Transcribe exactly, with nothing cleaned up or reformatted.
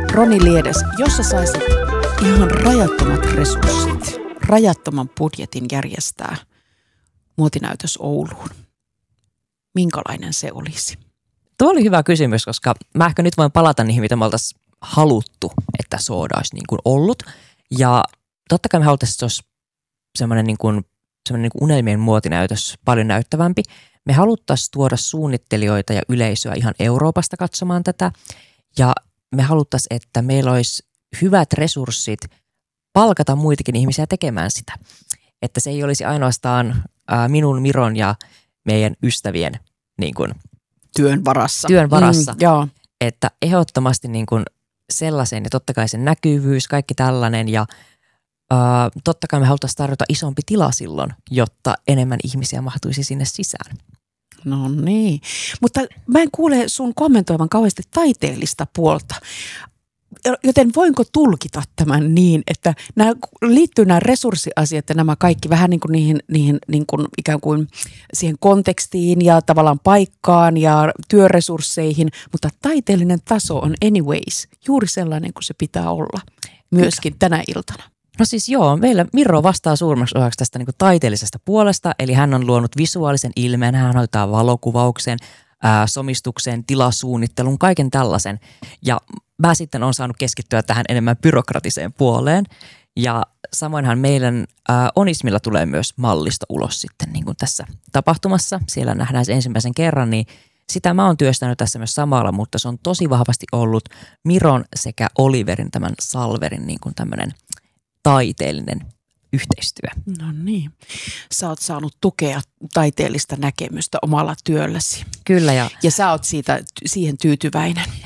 Roni Liedes, jos sä saisit ihan rajattomat resurssit, rajattoman budjetin järjestää muotinäytös Ouluun, minkälainen se olisi? Tuo oli hyvä kysymys, koska mä ehkä nyt voin palata niihin, mitä me oltaisiin haluttu, että Sooda olisi niin kuin ollut. Ja totta kai me haluttaisiin, että se olisi semmoinen, niin kuin, semmoinen niin kuin unelmien muotinäytös, paljon näyttävämpi. Me haluttaisiin tuoda suunnittelijoita ja yleisöä ihan Euroopasta katsomaan tätä. Ja me haluttaisiin, että meillä olisi hyvät resurssit palkata muitakin ihmisiä tekemään sitä. Että se ei olisi ainoastaan ää, minun, Miron ja meidän ystävien niin kuin, Työn varassa. Työn varassa. Mm, joo. Että ehdottomasti niin kuin sellaisen ja totta kai sen näkyvyys, kaikki tällainen ja ää, totta kai me haluttaisiin tarjota isompi tila silloin, jotta enemmän ihmisiä mahtuisi sinne sisään. No niin, mutta mä en kuule sun kommentoivan kauheasti taiteellista puolta, joten voinko tulkita tämän niin, että nämä, liittyy nämä resurssiasiat ja nämä kaikki vähän niin kuin niihin, niihin niin kuin ikään kuin siihen kontekstiin ja tavallaan paikkaan ja työresursseihin, mutta taiteellinen taso on anyways juuri sellainen kuin se pitää olla myöskin tänä iltana. No siis joo, meillä Miro vastaa suurimmaksi osaksi tästä niin kuin taiteellisesta puolesta, eli hän on luonut visuaalisen ilmeen, hän hoitaa valokuvauksen, ää, somistuksen, tilasuunnittelun, kaiken tällaisen. Ja mä sitten olen saanut keskittyä tähän enemmän byrokratiseen puoleen. Ja samoinhan meidän ää, Onismilla tulee myös mallisto ulos sitten niin kuin tässä tapahtumassa. Siellä nähdään se ensimmäisen kerran, niin sitä mä oon työstänyt tässä myös samalla, mutta se on tosi vahvasti ollut Miron sekä Oliverin, tämän Salverin niin kuin tämmöinen taiteellinen yhteistyö. No niin. Sä oot saanut tukea taiteellista näkemystä omalla työlläsi. Kyllä. Ja, ja sä oot siitä, siihen tyytyväinen.